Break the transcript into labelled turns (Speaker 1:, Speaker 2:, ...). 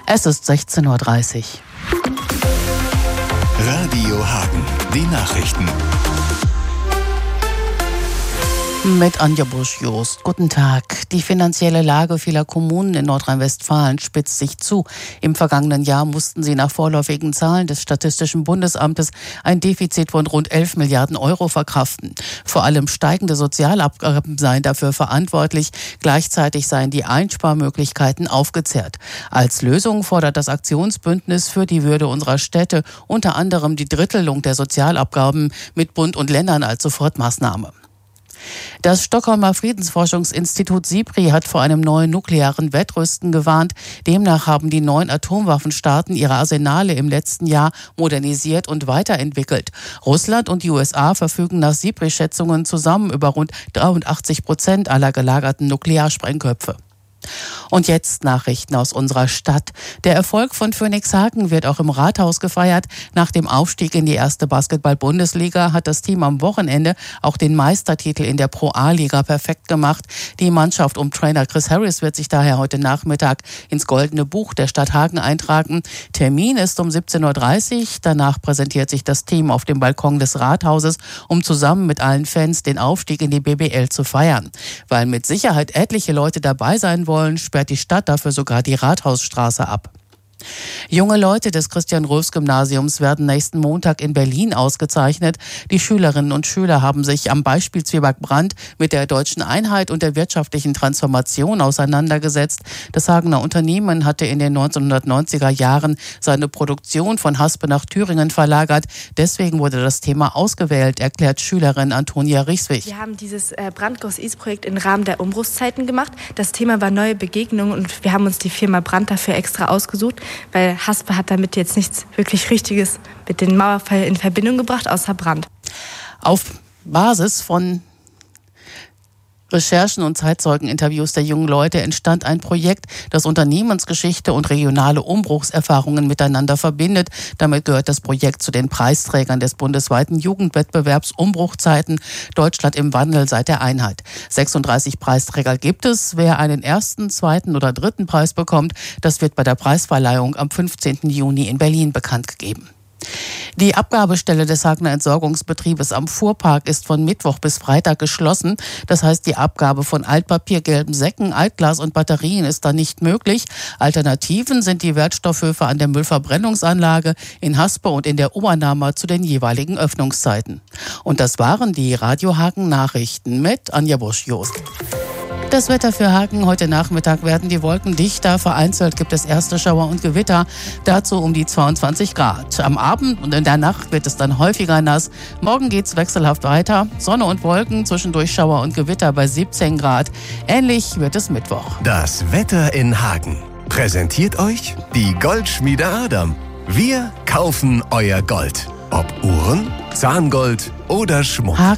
Speaker 1: Es ist 16:30 Uhr.
Speaker 2: Radio Hagen, die Nachrichten.
Speaker 1: Mit Anja Busch-Jost. Guten Tag. Die finanzielle Lage vieler Kommunen in Nordrhein-Westfalen spitzt sich zu. Im vergangenen Jahr mussten sie nach vorläufigen Zahlen des Statistischen Bundesamtes ein Defizit von rund 11 Milliarden Euro verkraften. Vor allem steigende Sozialabgaben seien dafür verantwortlich. Gleichzeitig seien die Einsparmöglichkeiten aufgezehrt. Als Lösung fordert das Aktionsbündnis für die Würde unserer Städte unter anderem die Drittelung der Sozialabgaben mit Bund und Ländern als Sofortmaßnahme. Das Stockholmer Friedensforschungsinstitut SIPRI hat vor einem neuen nuklearen Wettrüsten gewarnt. Demnach haben die 9 Atomwaffenstaaten ihre Arsenale im letzten Jahr modernisiert und weiterentwickelt. Russland und die USA verfügen nach SIPRI-Schätzungen zusammen über rund 83% aller gelagerten Nuklearsprengköpfe. Und jetzt Nachrichten aus unserer Stadt. Der Erfolg von Phönix Hagen wird auch im Rathaus gefeiert. Nach dem Aufstieg in die erste Basketball-Bundesliga hat das Team am Wochenende auch den Meistertitel in der Pro-A-Liga perfekt gemacht. Die Mannschaft um Trainer Chris Harris wird sich daher heute Nachmittag ins Goldene Buch der Stadt Hagen eintragen. Termin ist um 17:30 Uhr. Danach präsentiert sich das Team auf dem Balkon des Rathauses, um zusammen mit allen Fans den Aufstieg in die BBL zu feiern. Weil mit Sicherheit etliche Leute dabei sein wollen, sperrt die Stadt dafür sogar die Rathausstraße ab. Junge Leute des Christian-Röfs-Gymnasiums werden nächsten Montag in Berlin ausgezeichnet. Die Schülerinnen und Schüler haben sich am Beispiel Zwieback Brandt mit der deutschen Einheit und der wirtschaftlichen Transformation auseinandergesetzt. Das Hagener Unternehmen hatte in den 1990er Jahren seine Produktion von Haspe nach Thüringen verlagert. Deswegen wurde das Thema ausgewählt, erklärt Schülerin Antonia Rieswig.
Speaker 3: Wir haben dieses Brandt-Goss-East-Projekt im Rahmen der Umbruchszeiten gemacht. Das Thema war neue Begegnungen und wir haben uns die Firma Brandt dafür extra ausgesucht, weil Haspe hat damit jetzt nichts wirklich Richtiges mit dem Mauerfall in Verbindung gebracht, außer Brand.
Speaker 1: Auf Basis von Recherchen und Zeitzeugeninterviews der jungen Leute entstand ein Projekt, das Unternehmensgeschichte und regionale Umbruchserfahrungen miteinander verbindet. Damit gehört das Projekt zu den Preisträgern des bundesweiten Jugendwettbewerbs Umbruchzeiten Deutschland im Wandel seit der Einheit. 36 Preisträger gibt es. Wer einen ersten, zweiten oder dritten Preis bekommt, das wird bei der Preisverleihung am 15. Juni in Berlin bekannt gegeben. Die Abgabestelle des Hagener Entsorgungsbetriebes am Fuhrpark ist von Mittwoch bis Freitag geschlossen. Das heißt, die Abgabe von Altpapier, gelben Säcken, Altglas und Batterien ist dann nicht möglich. Alternativen sind die Wertstoffhöfe an der Müllverbrennungsanlage in Haspe und in der Obernahmer zu den jeweiligen Öffnungszeiten. Und das waren die Radio Hagen Nachrichten mit Anja Busch-Jost. Das Wetter für Hagen: Heute Nachmittag werden die Wolken dichter. Vereinzelt gibt es erste Schauer und Gewitter. Dazu um die 22 Grad. Am Abend und in der Nacht wird es dann häufiger nass. Morgen geht's wechselhaft weiter. Sonne und Wolken, zwischendurch Schauer und Gewitter bei 17 Grad. Ähnlich wird es Mittwoch.
Speaker 2: Das Wetter in Hagen. Präsentiert euch die Goldschmiede Adam. Wir kaufen euer Gold. Ob Uhren, Zahngold oder Schmuck.